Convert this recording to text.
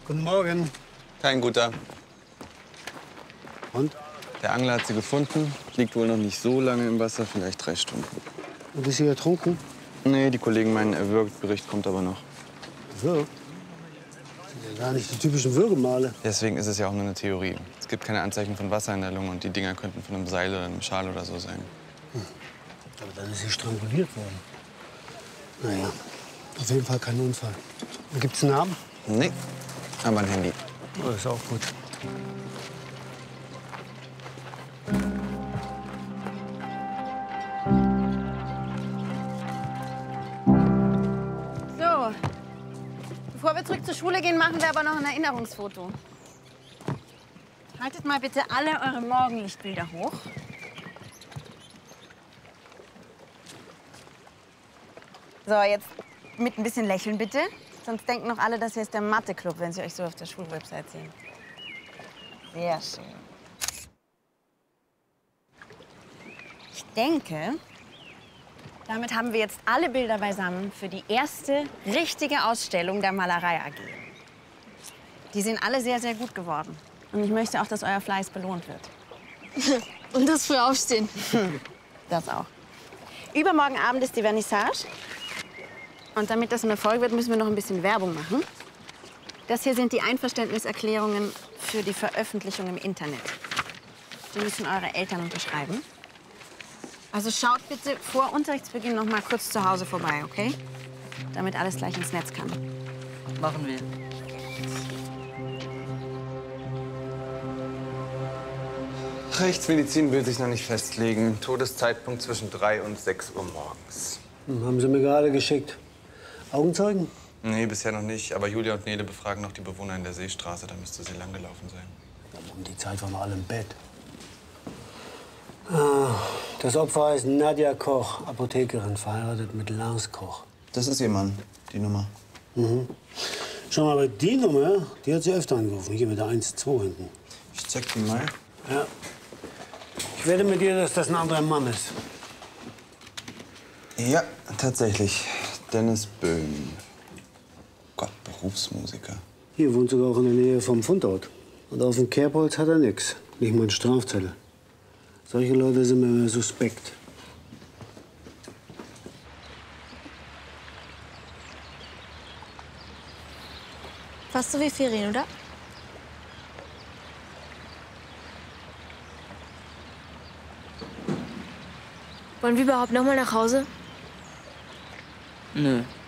Guten Morgen. Kein guter. Und? Der Angler hat sie gefunden. Liegt wohl noch nicht so lange im Wasser, vielleicht 3 Stunden. Und ist sie ertrunken? Nee, die Kollegen meinen, er wirkt. Bericht kommt aber noch. Wirk? Das sind ja gar nicht die typischen Würgemale. Deswegen ist es ja auch nur eine Theorie. Es gibt keine Anzeichen von Wasser in der Lunge und die Dinger könnten von einem Seil oder einem Schal oder so sein. Aber dann ist sie stranguliert worden. Naja, auf jeden Fall kein Unfall. Und gibt's einen Namen? Nee, aber ein Handy. Oh, ist auch gut. So, bevor wir zurück zur Schule gehen, machen wir aber noch ein Erinnerungsfoto. Haltet mal bitte alle eure Morgenlichtbilder hoch. So, jetzt mit ein bisschen Lächeln, bitte. Sonst denken noch alle, das hier ist der Mathe-Club, wenn sie euch so auf der Schulwebsite sehen. Sehr schön. Ich denke, damit haben wir jetzt alle Bilder beisammen für die erste richtige Ausstellung der Malerei AG. Die sind alle sehr, sehr gut geworden. Und ich möchte auch, dass euer Fleiß belohnt wird. Und das früh aufstehen. Das auch. Übermorgen Abend ist die Vernissage. Und damit das ein Erfolg wird, müssen wir noch ein bisschen Werbung machen. Das hier sind die Einverständniserklärungen für die Veröffentlichung im Internet. Die müssen eure Eltern unterschreiben. Also schaut bitte vor Unterrichtsbeginn noch mal kurz zu Hause vorbei, okay? Damit alles gleich ins Netz kann. Machen wir. Rechtsmedizin will sich noch nicht festlegen. Todeszeitpunkt zwischen 3 und 6 Uhr morgens. Haben Sie mir gerade geschickt. Augenzeugen? Nee, bisher noch nicht. Aber Julia und Nele befragen noch die Bewohner in der Seestraße. Da müsste sie lang gelaufen sein. Um die Zeit waren wir alle im Bett. Das Opfer heißt Nadja Koch, Apothekerin, verheiratet mit Lars Koch. Das ist ihr Mann, die Nummer. Schau mal, aber die Nummer, die hat sie öfter angerufen. Hier mit der 1-2 hinten. Ich zeig die mal. Ja. Ich wette mit dir, dass das ein anderer Mann ist. Ja, tatsächlich. Dennis Böhm. Gott, Berufsmusiker. Hier wohnt sogar auch in der Nähe vom Fundort. Und auf dem Kerbholz hat er nix. Nicht mal einen Strafzettel. Solche Leute sind mir immer suspekt. Fast so wie Ferien, oder? Wollen wir überhaupt noch mal nach Hause? Nö.